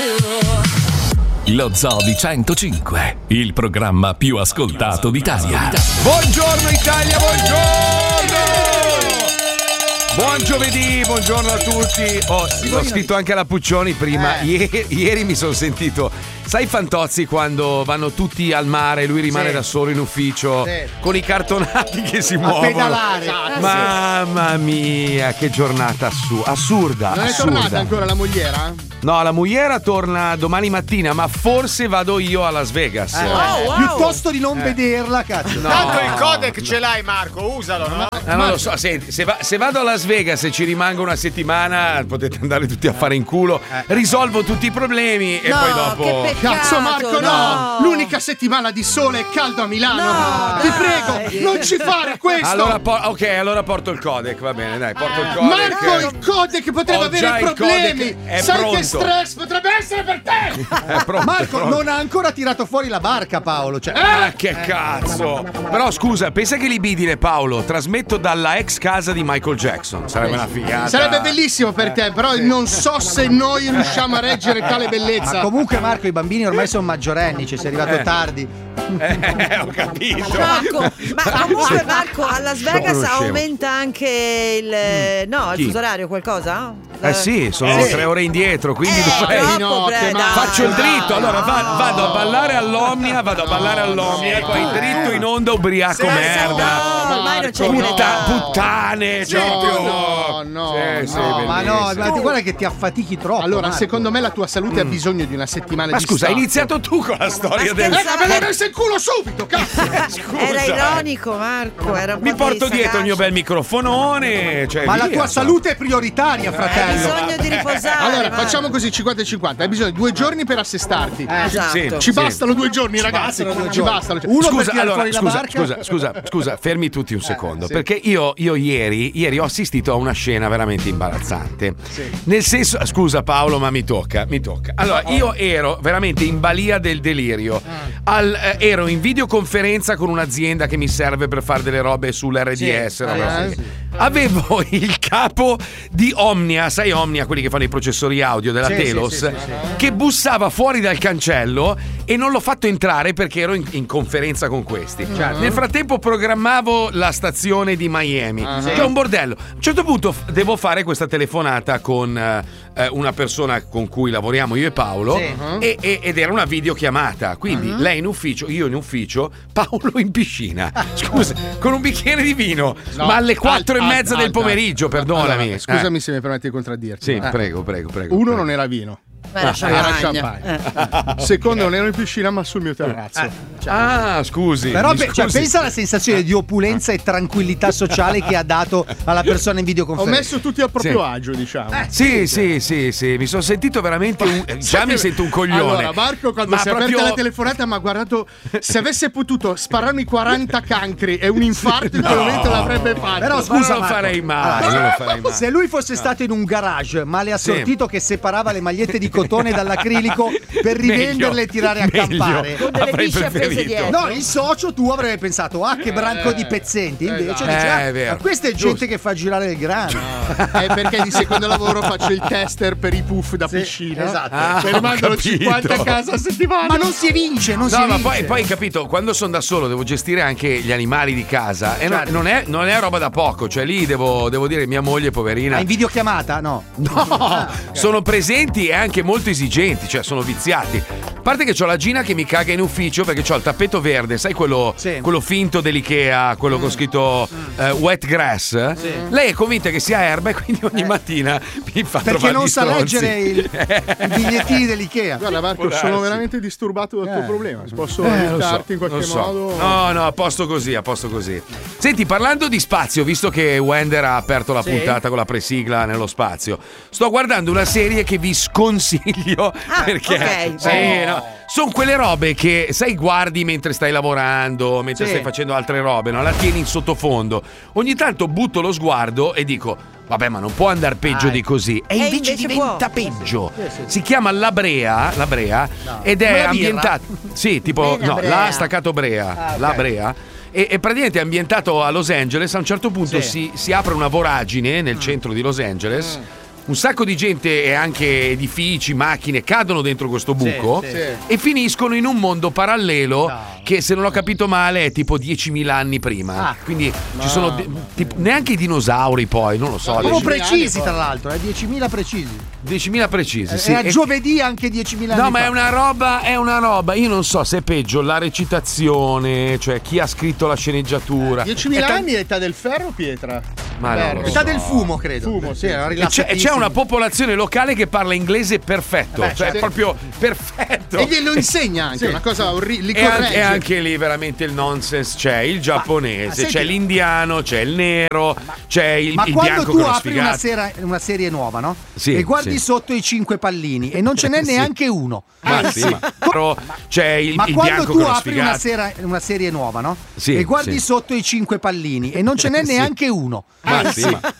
Lo Zoo di 105, il programma più ascoltato d'Italia. Buongiorno Italia, buongiorno! Buon giovedì, buongiorno a tutti. L'ho scritto anche alla Puccioni prima. Ieri mi sono sentito. Sai Fantozzi quando vanno tutti al mare, lui rimane da solo in ufficio con i cartonati che si muovono. Pedalare. Mamma mia, che giornata assurda. Non è tornata ancora la mogliera? No, la mogliera torna domani mattina, ma forse vado io a Las Vegas. Wow. Piuttosto di non vederla, cazzo. No. Tanto il codec ce l'hai, Marco, usalo, no? Non lo so, senti, se vado a Las Vegas e ci rimango una settimana, potete andare tutti a fare in culo. Risolvo tutti i problemi e poi dopo. Che peccato, Cazzo Marco, no! L'unica settimana di sole e caldo a Milano. Ti prego, non ci fare questo. Allora porto il codec, va bene, dai, porto il codec. Marco, il codec potrebbe Ho già avere il problemi. codec, è Sai pronto. che stress potrebbe essere per te? È pronto, Marco è pronto. non ha ancora tirato fuori la barca, Paolo. Cioè, Che cazzo! Però scusa, pensa che libidine, Paolo. Trasmetto dalla ex casa di Michael Jackson. Sarebbe una figata. Sarebbe bellissimo per te, però non so se noi riusciamo a reggere tale bellezza. ma comunque, Marco, i bambini ormai sono maggiorenni, cioè sei arrivato tardi. Ho capito. Marco, ma comunque Marco a Las Vegas Sono scemo. aumenta anche il Chi? fuso orario, qualcosa? Sì, sono 3 ore indietro, quindi dovrei. troppo, dai. Faccio il dritto, allora vado a ballare all'Omnia, e poi dritto in onda ubriaco merda. No, ormai non c'è Puttane, No, Ma no, ma guarda che ti affatichi troppo. Allora, Marco. secondo me la tua salute ha bisogno di una settimana Ma di scusa, hai stop. iniziato tu con la storia del. Ma me l'hai messo in culo subito, cazzo! Era ironico, Marco. Era un Mi po' porto di dietro il mio sagacia. bel microfonone. Cioè, Ma la via, tua insomma. salute è prioritaria, Hai fratello. bisogno di riposare. Allora, Marco. facciamo così 50 e 50. Hai bisogno di 2 giorni per assestarti. Esatto. Ci bastano 2 giorni, ragazzi. Ci bastano. Uno per Scusa, tirare allora, fuori la barca. scusa, fermi tutti un secondo. Perché io ieri ho assistito a una scena veramente imbarazzante. Nel senso, scusa Paolo, ma mi tocca. Allora, io ero veramente in balia del delirio. Ero in videoconferenza con un'azienda che mi serve per fare delle robe sull'RDS. roba così. Avevo il capo di Omnia, sai Omnia, quelli che fanno i processori audio della Telos, che bussava fuori dal cancello e non l'ho fatto entrare perché ero in conferenza con questi. Nel frattempo programmavo la stazione di Miami, che è un bordello. A un certo punto devo fare questa telefonata con una persona con cui lavoriamo io e Paolo ed era una videochiamata, quindi lei in ufficio, io in ufficio, Paolo in piscina, scusa, con un bicchiere di vino, ma alle 4:30 del pomeriggio, perdonami. Allora, scusami se mi permetti di contraddirti. Sì, prego. Uno, non era vino. Era champagne. Secondo, non ero in piscina ma sul mio terrazzo. Scusi. Però mi cioè, scusi. pensa alla sensazione di opulenza e tranquillità sociale che ha dato alla persona in Ho videoconferenza. messo tutti a proprio agio, diciamo. Sì, mi sono sentito veramente già mi sento un coglione. Allora, Marco, quando si è proprio aperta la telefonata, mi ha guardato. Se avesse potuto spararmi 40 cancri e un infarto in quel momento l'avrebbe fatto. Però scusa, non lo Marco. farei mai. Se lui fosse stato in un garage, ma le ha sortito che separava le magliette di cotone dall'acrilico per rivenderle e tirare a campare. Con delle Avrei bisce appese preferito. dietro. No, il socio tu avrebbe pensato, che branco di pezzenti. Invece dice, è vero. ma questa è gente che fa girare il grano. È perché di secondo lavoro faccio il tester per i puff da piscina. Esatto. Me ne ho mandano capito. 50 a casa a settimana. Ma non si evince, non si No, ma evince. poi capito, quando sono da solo devo gestire anche gli animali di casa e non è roba da poco, cioè lì devo dire mia moglie poverina. Ma in videochiamata? No. Sono presenti e anche molto esigenti, cioè sono viziati. A parte che c'ho la Gina che mi caga in ufficio perché c'ho il tappeto verde, sai quello finto dell'Ikea, quello con scritto wet grass. Lei è convinta che sia erba e quindi ogni mattina mi fa Perché trovare non gli sa stronzi. leggere i bigliettini dell'Ikea. Guarda Marco, sono veramente disturbato dal tuo problema. Posso aiutarti in qualche modo? No, a posto così. Senti, parlando di spazio, visto che Wender ha aperto la puntata con la presigla nello spazio, sto guardando una serie che vi sconsiglio perché sono quelle robe che sai guardi mentre stai lavorando, mentre stai facendo altre robe, no? La tieni in sottofondo. Ogni tanto butto lo sguardo e dico vabbè, ma non può andare peggio di così. E invece diventa peggio. Si chiama La Brea ed è ambientato. Sì, tipo la staccato Brea. La Brea. E praticamente è ambientato a Los Angeles. A un certo punto si apre una voragine nel centro di Los Angeles. un sacco di gente e anche edifici, macchine cadono dentro questo buco e finiscono in un mondo parallelo che, se non ho capito male, è tipo 10.000 anni prima. Quindi ci sono neanche i dinosauri, poi non lo so. Proprio precisi, tra l'altro, 10.000 precisi. 10.000 precisi, sì. Era giovedì anche 10.000 anni No, fa. ma è una roba. Io non so se è peggio la recitazione, cioè chi ha scritto la sceneggiatura. 10.000 anni è età del ferro o pietra? Ma no, lo Età so. del fumo, credo. Fumo, sì. era C'è una popolazione locale che parla inglese perfetto, cioè proprio perfetto. E glielo insegna anche, una cosa orribile. E anche lì veramente il nonsense. C'è il giapponese, c'è l'indiano, c'è il nero, c'è il Ma quando bianco tu con lo apri sfigato. una serie nuova, no? Sì, e guardi sì. sotto i 5 pallini e non ce n'è neanche uno. Ma sì, però c'è il Ma quando bianco tu con lo apri sfigato. una serie nuova, no? Sì, e guardi sì. sotto i 5 pallini e non ce n'è neanche uno. Ma sì,